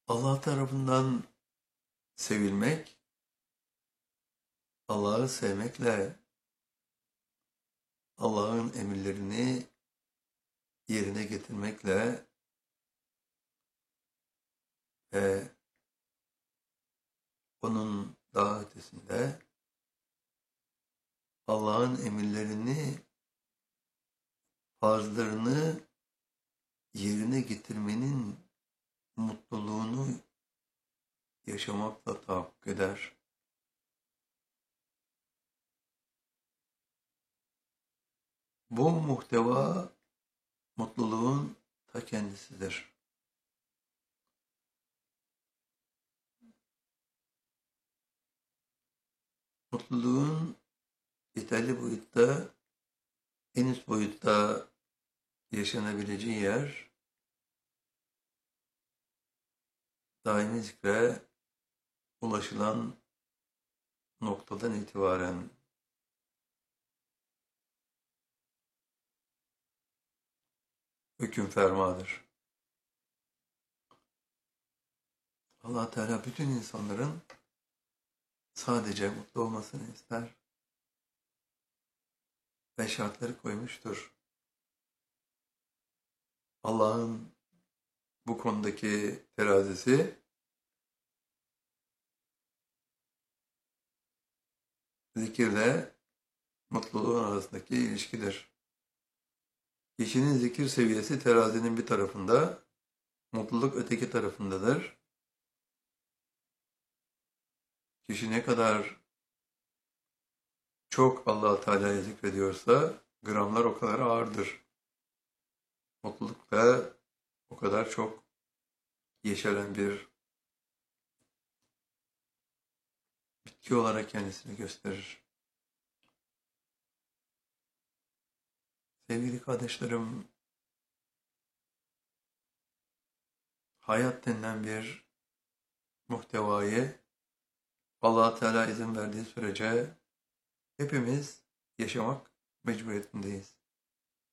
Allah tarafından sevilmek, Allah'ı sevmekle Allah'ın emirlerini yerine getirmekle ve onun daha ötesinde Allah'ın emirlerini, farzlarını yerine getirmenin mutluluğunu yaşamakla tahakkuk eder. Bu muhteva mutluluğun ta kendisidir. Mutluluğun yeterli boyutta, en üst boyutta yaşanabileceği yer, daimi zikre ulaşılan noktadan itibaren hüküm fermadır. Allah Teala bütün insanların sadece mutlu olmasını ister ve şartları koymuştur. Allah'ın bu konudaki terazisi zikirle mutluluğun arasındaki ilişkidir. Kişinin zikir seviyesi terazinin bir tarafında, mutluluk öteki tarafındadır. Kişi ne kadar çok Allah Teala'yı zikrediyorsa gramlar o kadar ağırdır. Mutluluk da o kadar çok yeşeren bir bitki olarak kendisini gösterir. Sevgili kardeşlerim, hayat denilen bir muhtevayı Allah Teala izin verdiği sürece hepimiz yaşamak mecburiyetindeyiz.